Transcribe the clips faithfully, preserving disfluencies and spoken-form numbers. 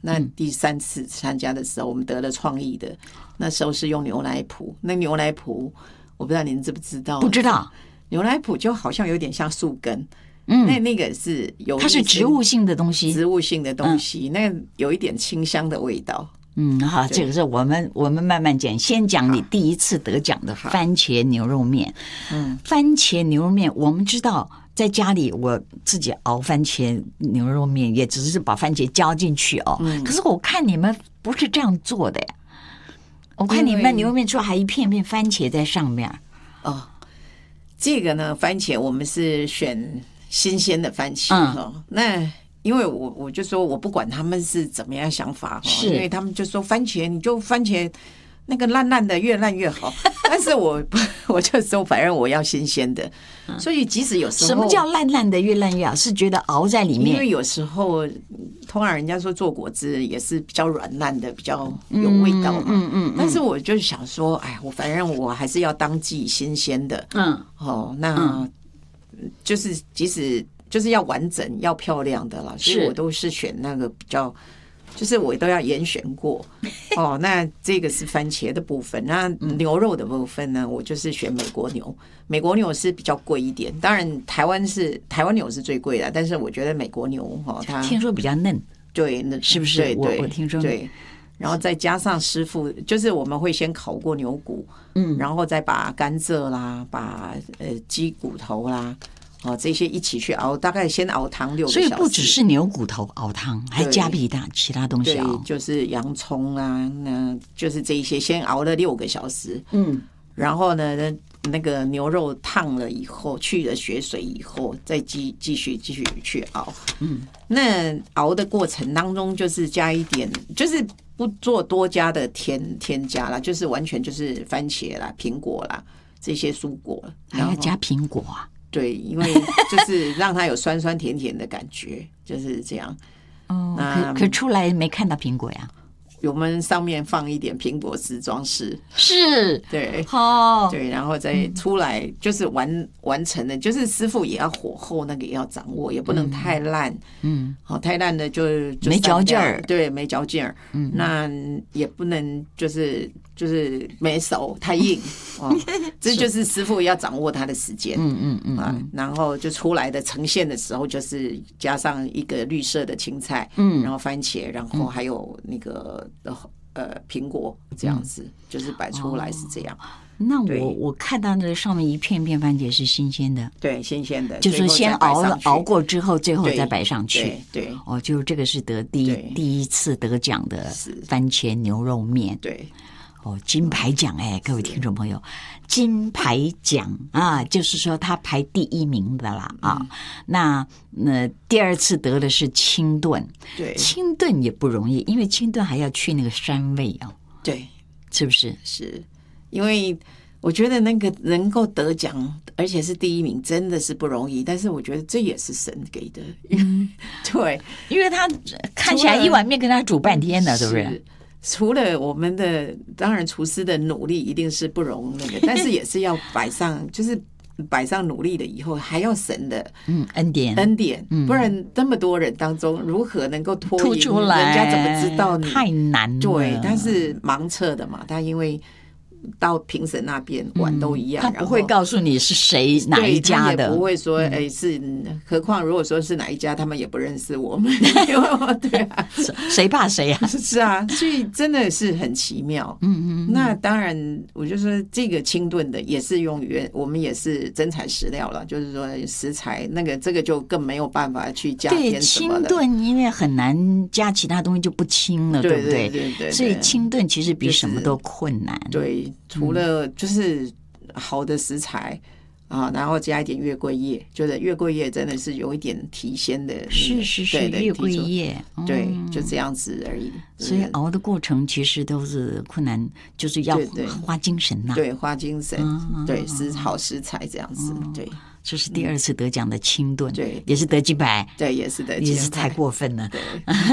那第三次参加的时候，我们得了创意的，那时候是用牛奶谱。那牛奶谱，我不知道您知不知道？ 不知道。 牛奶谱就好像有点像树根，嗯，那那个是有， 它是植物性的东西， 植物性的东西，嗯、那有一点清香的味道。 嗯，好，这个是我们我们慢慢讲，先讲你第一次得奖的番茄牛肉面。嗯，番茄牛肉面，我们知道在家里我自己熬番茄牛肉面，也只是把番茄加进去哦。嗯，可是我看你们不是这样做的呀，我看你们牛肉面出来还一片片番茄在上面。 哦，这个呢，番茄我们是选新鲜的番茄哈、嗯，那。因为我我就说我不管他们是怎么样想法，是因为他们就说番茄你就番茄那个烂烂的越烂越好，但是我我就说反正我要新鲜的，所以即使有时候什么叫烂烂的越烂越好，是觉得熬在里面， 因为有时候通常人家说做果汁也是比较软烂的，比较有味道嘛，嗯 嗯, 嗯, 嗯，但是我就想说，哎，我反正我还是要当季新鲜的，嗯，哦，那就是即使。就是要完整要漂亮的啦，所以我都是选那个比较，就是我都要严选过哦。那这个是番茄的部分，那牛肉的部分呢，我就是选美国牛。美国牛是比较贵一点，当然台湾是台湾牛是最贵的，但是我觉得美国牛哦，它听说比较嫩， 对，那是不是？ 对对， 我我听说对。然后再加上师傅，就是我们会先烤过牛骨，嗯，然后再把甘蔗啦，把呃鸡骨头啦。哦，这些一起去熬，大概先熬汤六个小时。 所以不只是牛骨头熬汤，还加其他其他东西熬。 对，就是洋葱啊，那就是这一些，先熬了六个小时。嗯，然后呢，那个牛肉烫了以后，去了血水以后，再继继续继续去熬。嗯，那熬的过程当中，就是加一点，就是不做多加的添添加啦，就是完全就是番茄啦、苹果啦这些蔬果， 还要加苹果啊。 对，因为就是让它有酸酸甜甜的感觉，就是这样。 哦，可可出来没看到苹果呀？ 我们上面放一点苹果丝装饰， 是， 对， 哦， 对，然后再出来就是完完成的，就是师傅也要火候那个也要掌握，也不能太烂，嗯，好，太烂的就就没嚼劲儿， 对，没嚼劲儿，嗯，那也不能就是就是没熟太硬，哦，这就是师傅要掌握他的时间，嗯嗯嗯啊，然后就出来的呈现的时候，就是加上一个绿色的青菜，嗯，然后番茄，然后还有那个。呃，苹果这样子，嗯、就是摆出来是这样。哦、 那我我看到那上面一片片番茄是新鲜的， 对，新鲜的， 就是先熬熬过之后，最后再摆上去。 对，对哦，就这个是得第一第一次得奖的番茄牛肉面。 对， 哦，金牌奖哎，各位听众朋友，金牌奖啊，就是说他排第一名的啦啊。嗯、那那第二次得的是清炖， 对， 清炖也不容易，因为清炖还要去那个膻味啊。 对， 是不是？ 是因为我觉得那个能够得奖，而且是第一名，真的是不容易。但是我觉得这也是神给的，嗯、对， 因为他看起来一碗面跟他煮半天的，对不对？ 除了我们的当然厨师的努力一定是不容那个，但是也是要摆上，就是摆上努力了以后，还要神的嗯恩典恩典，嗯、不然那么多人当中如何能够脱颖出来？人家怎么知道你？ 太难了。 对，他是盲测的嘛，他因为。到评审那边碗都一样、 嗯，他不会告诉你是谁哪一家的， 也不会说哎、欸、是，何况如果说是哪一家，他们也不认识我们，对啊， 谁怕谁啊？ 是啊，所以真的是很奇妙。嗯 嗯, 嗯，那当然，我就说这个清炖的也是用原，我们也是真材实料了，就是说食材那个这个就更没有办法去加添什么的。 对，清炖因为很难加其他东西就不清了，对不对？ 对对 对, 对, 对。 所以清炖其实比什么都困难。 就是、对。除了就是好的食材啊，然后加一点月桂叶，就是月桂叶真的是有一点提鲜的， 是是是，月桂叶， 对，就这样子而已。 所以熬的过程其实都是困难，就是要花精神呐、啊， 对，花精神，对，是好食材这样子，对。 这是第二次得奖的清炖， 对， 也是得金牌， 对，也是得金牌， 也是太过分了。对，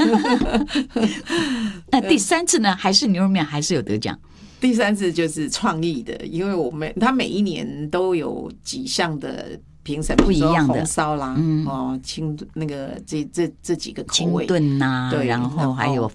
那第三次呢，还是牛肉面，还是有得奖。 第三次就是创意的，因为我们他每一年都有几项的评审不一样的红烧啦，嗯、哦，清那个这这这几个口味清炖呐、啊， 对， 然后还有